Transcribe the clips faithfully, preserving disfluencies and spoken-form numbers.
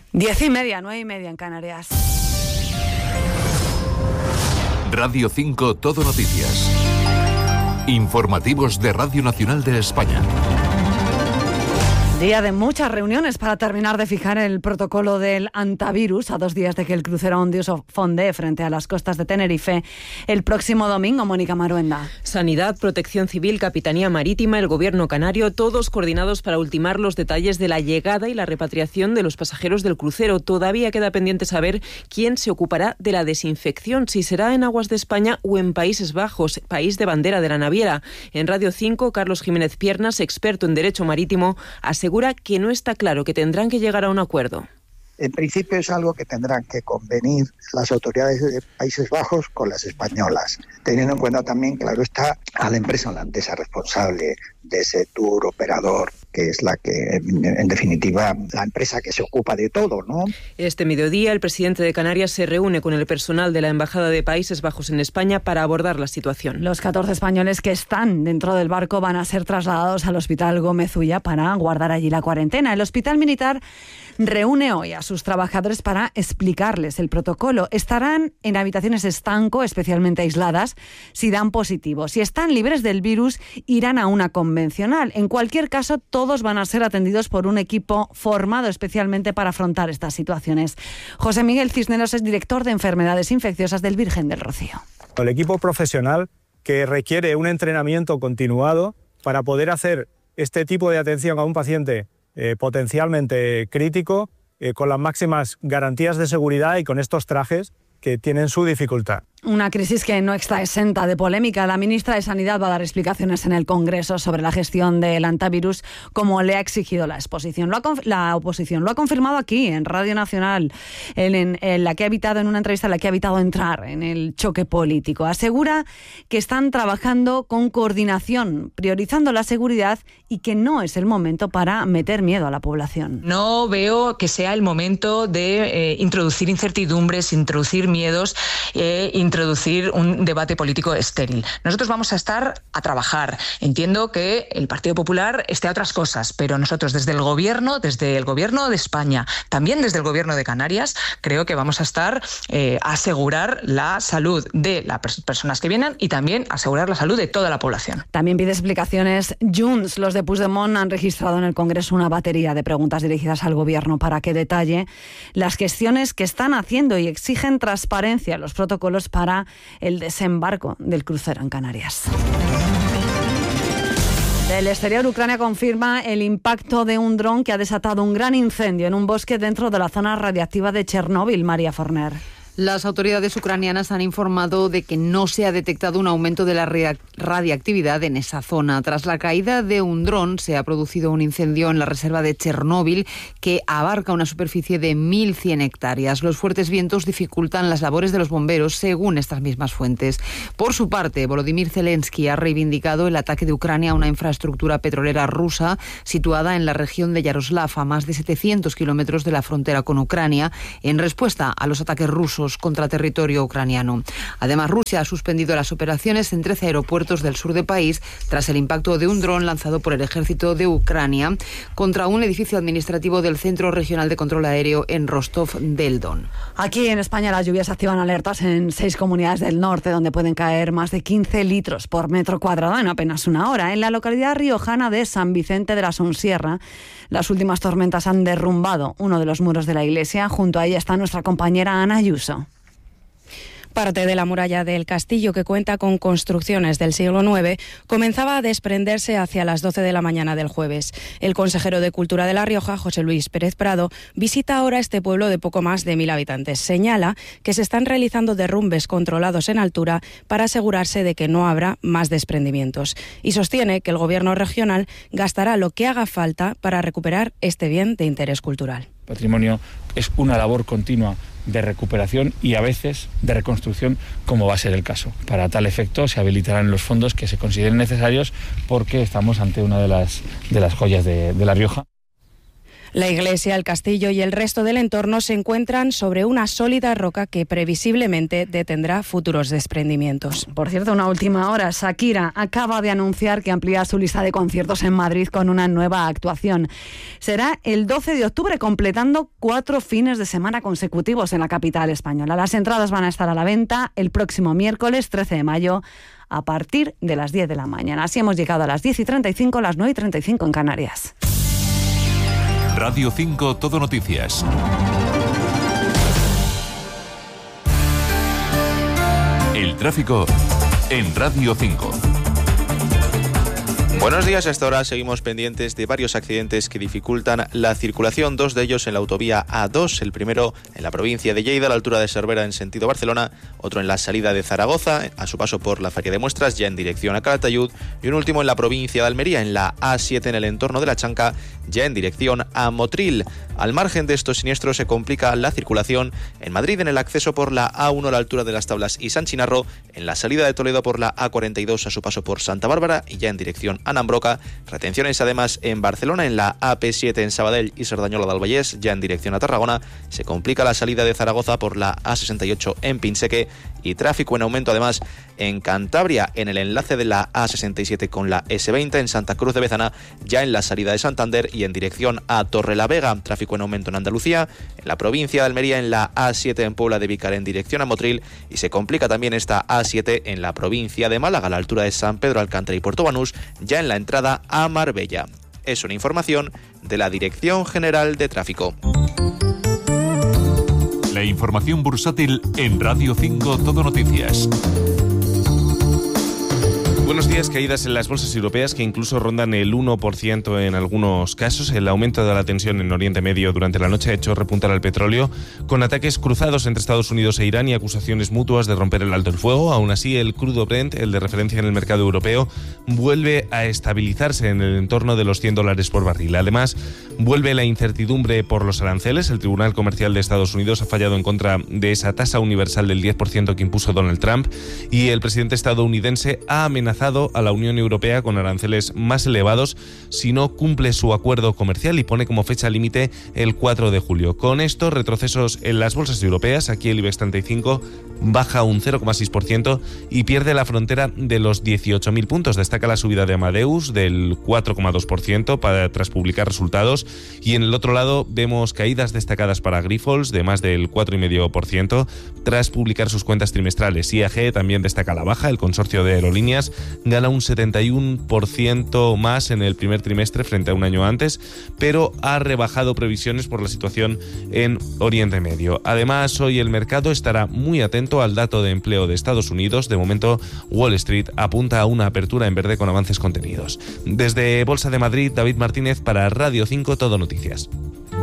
Diez y media, nueve y media en Canarias. Radio cinco Todo Noticias. Informativos de Radio Nacional de España. Día de muchas reuniones para terminar de fijar el protocolo del antivirus a dos días de que el crucero Ondius fondee frente a las costas de Tenerife el próximo domingo. Mónica Maruenda. Sanidad, Protección Civil, Capitanía Marítima, el Gobierno canario, todos coordinados para ultimar los detalles de la llegada y la repatriación de los pasajeros del crucero. Todavía queda pendiente saber quién se ocupará de la desinfección, si será en aguas de España o en Países Bajos, país de bandera de la naviera. En Radio cinco, Carlos Jiménez Piernas, experto en Derecho Marítimo, asegura asegura que no está claro, que tendrán que llegar a un acuerdo. En principio es algo que tendrán que convenir las autoridades de Países Bajos con las españolas, teniendo en cuenta también, claro está, a la empresa holandesa responsable de ese tour operador, que es la que, en definitiva, la empresa que se ocupa de todo, ¿no? Este mediodía, el presidente de Canarias se reúne con el personal de la Embajada de Países Bajos en España para abordar la situación. Los catorce españoles que están dentro del barco van a ser trasladados al Hospital Gómez Ulla para guardar allí la cuarentena. El Hospital Militar reúne hoy a sus trabajadores para explicarles el protocolo. Estarán en habitaciones estanco, especialmente aisladas, si dan positivo. Si están libres del virus, irán a una convencional. En cualquier caso, todos van a ser atendidos por un equipo formado especialmente para afrontar estas situaciones. José Miguel Cisneros es director de Enfermedades Infecciosas del Virgen del Rocío. El equipo profesional que requiere un entrenamiento continuado para poder hacer este tipo de atención a un paciente eh, potencialmente crítico, eh, con las máximas garantías de seguridad y con estos trajes que tienen su dificultad. Una crisis que no está exenta de polémica. La ministra de Sanidad va a dar explicaciones en el Congreso sobre la gestión del antivirus, como le ha exigido la exposición. Lo ha, la oposición lo ha confirmado aquí, en Radio Nacional, en, en, en la que ha evitado, en una entrevista en la que ha evitado entrar en el choque político. Asegura que están trabajando con coordinación, priorizando la seguridad y que no es el momento para meter miedo a la población. No veo que sea el momento de eh, introducir incertidumbres, introducir miedos, eh, introducir un debate político estéril. Nosotros vamos a estar a trabajar. Entiendo que el Partido Popular esté a otras cosas, pero nosotros desde el Gobierno, desde el Gobierno de España, también desde el Gobierno de Canarias, creo que vamos a estar eh, a asegurar la salud de las personas que vienen y también asegurar la salud de toda la población. También pide explicaciones Junts. Los de Puigdemont han registrado en el Congreso una batería de preguntas dirigidas al Gobierno para que detalle las gestiones que están haciendo y exigen transparencia en los protocolos para el desembarco del crucero en Canarias. Del exterior, Ucrania confirma el impacto de un dron que ha desatado un gran incendio en un bosque dentro de la zona radiactiva de Chernóbil. María Forner. Las autoridades ucranianas han informado de que no se ha detectado un aumento de la radiactividad en esa zona. Tras la caída de un dron, se ha producido un incendio en la reserva de Chernóbil que abarca una superficie de mil cien hectáreas. Los fuertes vientos dificultan las labores de los bomberos, según estas mismas fuentes. Por su parte, Volodymyr Zelensky ha reivindicado el ataque de Ucrania a una infraestructura petrolera rusa situada en la región de Yaroslav, a más de setecientos kilómetros de la frontera con Ucrania, en respuesta a los ataques rusos contra territorio ucraniano. Además, Rusia ha suspendido las operaciones en trece aeropuertos del sur del país tras el impacto de un dron lanzado por el ejército de Ucrania contra un edificio administrativo del Centro Regional de Control Aéreo en Rostov del Don. Aquí en España las lluvias activan alertas en seis comunidades del norte, donde pueden caer más de quince litros por metro cuadrado en apenas una hora. En la localidad riojana de San Vicente de la Sonsierra, las últimas tormentas han derrumbado uno de los muros de la iglesia. Junto a ella está nuestra compañera Ana Ayuso. Parte de la muralla del castillo, que cuenta con construcciones del siglo nueve, comenzaba a desprenderse hacia las doce de la mañana del jueves. El consejero de Cultura de La Rioja, José Luis Pérez Prado, visita ahora este pueblo de poco más de mil habitantes. Señala que se están realizando derrumbes controlados en altura para asegurarse de que no habrá más desprendimientos. Y sostiene que el gobierno regional gastará lo que haga falta para recuperar este bien de interés cultural. Patrimonio es una labor continua de recuperación y a veces de reconstrucción, como va a ser el caso. Para tal efecto se habilitarán los fondos que se consideren necesarios, porque estamos ante una de las, de las joyas de, de La Rioja. La iglesia, el castillo y el resto del entorno se encuentran sobre una sólida roca que previsiblemente detendrá futuros desprendimientos. Por cierto, una última hora. Shakira acaba de anunciar que amplía su lista de conciertos en Madrid con una nueva actuación. Será el doce de octubre, completando cuatro fines de semana consecutivos en la capital española. Las entradas van a estar a la venta el próximo miércoles trece de mayo a partir de las diez de la mañana. Así hemos llegado a las diez y treinta y cinco, las nueve y treinta y cinco en Canarias. Radio cinco Todo Noticias. El tráfico en Radio cinco. Buenos días, hasta ahora seguimos pendientes de varios accidentes que dificultan la circulación, dos de ellos en la autovía A dos, el primero en la provincia de Lleida, a la altura de Cervera en sentido Barcelona, otro en la salida de Zaragoza, a su paso por la Feria de Muestras, ya en dirección a Calatayud, y un último en la provincia de Almería, en la A siete en el entorno de La Chanca, ya en dirección a Motril. Al margen de estos siniestros se complica la circulación en Madrid en el acceso por la A uno a la altura de Las Tablas y San Chinarro, en la salida de Toledo por la A cuarenta y dos a su paso por Santa Bárbara y ya en dirección a Nambroca. Retenciones además en Barcelona, en la A P siete en Sabadell y Cerdañola del Vallès, ya en dirección a Tarragona. Se complica la salida de Zaragoza por la A sesenta y ocho en Pinseque y tráfico en aumento además en Cantabria, en el enlace de la A sesenta y siete con la ese veinte en Santa Cruz de Bezana, ya en la salida de Santander y en dirección a Torrelavega. Tráfico en aumento en Andalucía, en la provincia de Almería, en la A siete en Puebla de Vícar en dirección a Motril, y se complica también esta A siete en la provincia de Málaga, a la altura de San Pedro Alcántara y Puerto Banús, ya en la entrada a Marbella. Es una información de la Dirección General de Tráfico. La información bursátil en Radio cinco Todo Noticias. Buenos días. Caídas en las bolsas europeas que incluso rondan el uno por ciento en algunos casos. El aumento de la tensión en Oriente Medio durante la noche ha hecho repuntar al petróleo, con ataques cruzados entre Estados Unidos e Irán y acusaciones mutuas de romper el alto el fuego. Aún así, el crudo Brent, el de referencia en el mercado europeo, vuelve a estabilizarse en el entorno de los cien dólares por barril. Además, vuelve la incertidumbre por los aranceles. El Tribunal Comercial de Estados Unidos ha fallado en contra de esa tasa universal del diez por ciento que impuso Donald Trump, y el presidente estadounidense ha amenazado a la Unión Europea con aranceles más elevados si no cumple su acuerdo comercial y pone como fecha límite el cuatro de julio. Con estos retrocesos en las bolsas europeas, aquí el IBEX treinta y cinco baja un cero coma seis por ciento y pierde la frontera de los dieciocho mil puntos. Destaca la subida de Amadeus del cuatro coma dos por ciento para, tras publicar resultados, y en el otro lado vemos caídas destacadas para Grifols de más del cuatro coma cinco por ciento tras publicar sus cuentas trimestrales. I A G también destaca la baja. El consorcio de aerolíneas gana un setenta y uno por ciento más en el primer trimestre frente a un año antes, pero ha rebajado previsiones por la situación en Oriente Medio. Además, hoy el mercado estará muy atento al dato de empleo de Estados Unidos. De momento, Wall Street apunta a una apertura en verde con avances contenidos. Desde Bolsa de Madrid, David Martínez para Radio cinco Todo Noticias.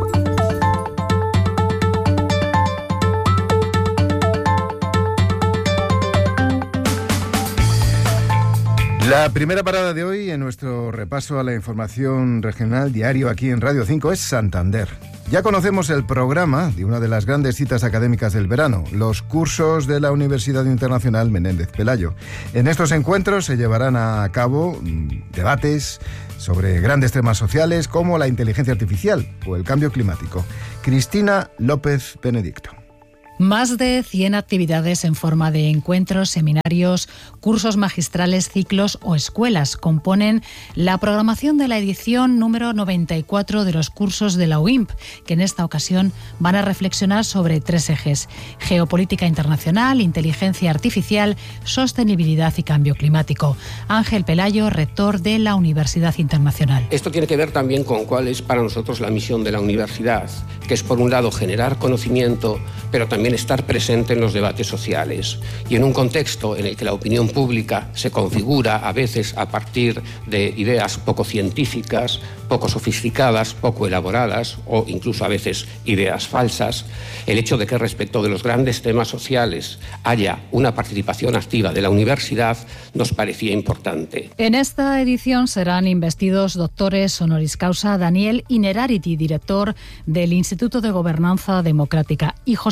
La primera parada de hoy en nuestro repaso a la información regional diario aquí en Radio cinco es Santander. Ya conocemos el programa de una de las grandes citas académicas del verano, los cursos de la Universidad Internacional Menéndez Pelayo. En estos encuentros se llevarán a cabo debates sobre grandes temas sociales como la inteligencia artificial o el cambio climático. Cristina López Benedicto. Más de cien actividades en forma de encuentros, seminarios, cursos magistrales, ciclos o escuelas componen la programación de la edición número noventa y cuatro de los cursos de la U I M P, que en esta ocasión van a reflexionar sobre tres ejes: geopolítica internacional, inteligencia artificial, sostenibilidad y cambio climático. Ángel Pelayo, rector de la Universidad Internacional. Esto tiene que ver también con cuál es para nosotros la misión de la universidad, que es por un lado generar conocimiento, pero también estar presente en los debates sociales. Y en un contexto en el que la opinión pública se configura a veces a partir de ideas poco científicas, poco sofisticadas, poco elaboradas o incluso a veces ideas falsas, el hecho de que respecto de los grandes temas sociales haya una participación activa de la universidad nos parecía importante. En esta edición serán investidos doctores honoris causa Daniel Inerarity, director del Instituto de Gobernanza Democrática, y José María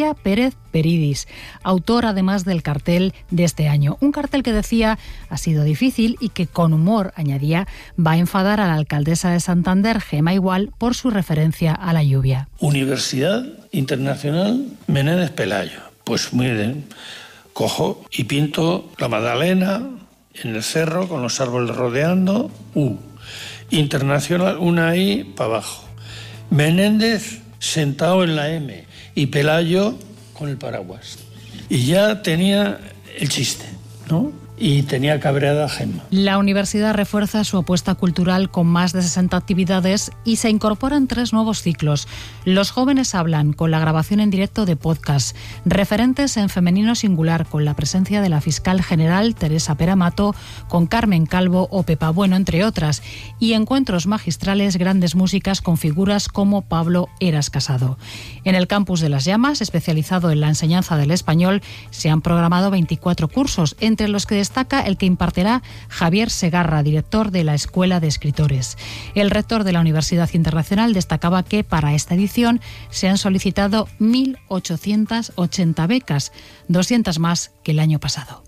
María Pérez Peridis, autor además del cartel de este año. Un cartel que decía ha sido difícil y que con humor, añadía, va a enfadar a la alcaldesa de Santander, Gema Igual, por su referencia a la lluvia. Universidad Internacional Menéndez Pelayo. Pues muy bien, cojo y pinto la Magdalena en el cerro con los árboles rodeando, U. Internacional, una I para abajo. Menéndez sentado en la M y Pelayo con el paraguas. Y ya tenía el chiste, ¿no? Y tenía cabreada a Gemma. La universidad refuerza su apuesta cultural con más de sesenta actividades y se incorporan tres nuevos ciclos. Los jóvenes hablan, con la grabación en directo de podcast. Referentes en femenino singular, con la presencia de la fiscal general Teresa Peramato, con Carmen Calvo o Pepa Bueno, entre otras. Y encuentros magistrales, grandes músicas con figuras como Pablo Eras Casado. En el campus de Las Llamas, especializado en la enseñanza del español, se han programado veinticuatro cursos, entre los que destaca el que impartirá Javier Segarra, director de la Escuela de Escritores. El rector de la Universidad Internacional destacaba que para esta edición se han solicitado mil ochocientas ochenta becas, doscientas más que el año pasado.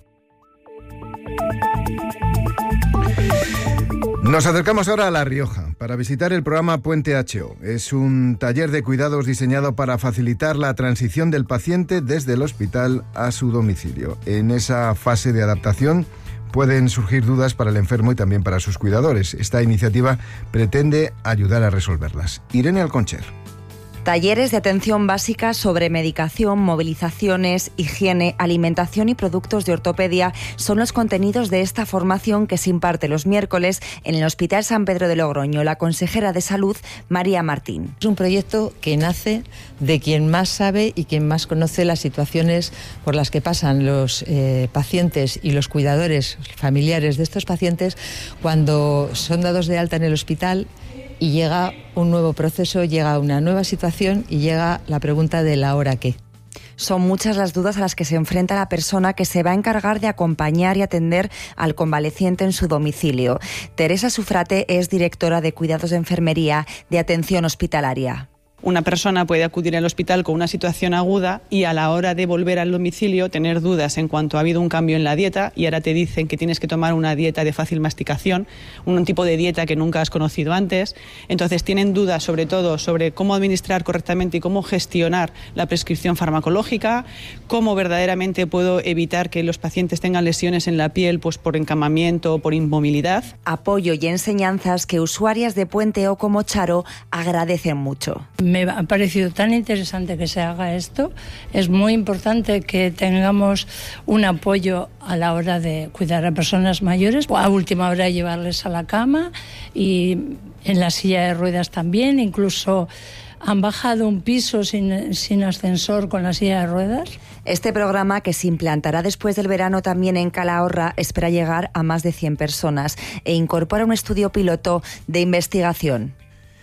Nos acercamos ahora a La Rioja para visitar el programa Puente H O. Es un taller de cuidados diseñado para facilitar la transición del paciente desde el hospital a su domicilio. En esa fase de adaptación pueden surgir dudas para el enfermo y también para sus cuidadores. Esta iniciativa pretende ayudar a resolverlas. Irene Alconcher. Talleres de atención básica sobre medicación, movilizaciones, higiene, alimentación y productos de ortopedia son los contenidos de esta formación que se imparte los miércoles en el Hospital San Pedro de Logroño. La consejera de Salud, María Martín. Es un proyecto que nace de quien más sabe y quien más conoce las situaciones por las que pasan los eh, pacientes y los cuidadores familiares de estos pacientes cuando son dados de alta en el hospital y llega un nuevo proceso, llega una nueva situación y llega la pregunta de la hora qué. Son muchas las dudas a las que se enfrenta la persona que se va a encargar de acompañar y atender al convaleciente en su domicilio. Teresa Sufrate es directora de Cuidados de Enfermería de Atención Hospitalaria. Una persona puede acudir al hospital con una situación aguda y a la hora de volver al domicilio tener dudas en cuanto ha habido un cambio en la dieta y ahora te dicen que tienes que tomar una dieta de fácil masticación, un tipo de dieta que nunca has conocido antes. Entonces tienen dudas sobre todo sobre cómo administrar correctamente y cómo gestionar la prescripción farmacológica, cómo verdaderamente puedo evitar que los pacientes tengan lesiones en la piel pues por encamamiento o por inmovilidad. Apoyo y enseñanzas que usuarias de Puente O como Charo agradecen mucho. Me ha parecido tan interesante que se haga esto. Es muy importante que tengamos un apoyo a la hora de cuidar a personas mayores, a última hora llevarles a la cama y en la silla de ruedas también. Incluso han bajado un piso sin, sin ascensor con la silla de ruedas. Este programa, que se implantará después del verano también en Calahorra, espera llegar a más de cien personas e incorpora un estudio piloto de investigación.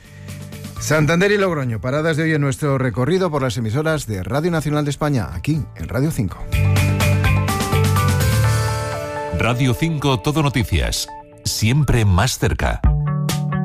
Santander y Logroño, paradas de hoy en nuestro recorrido por las emisoras de Radio Nacional de España, aquí en Radio cinco. Radio cinco Todo Noticias, siempre más cerca.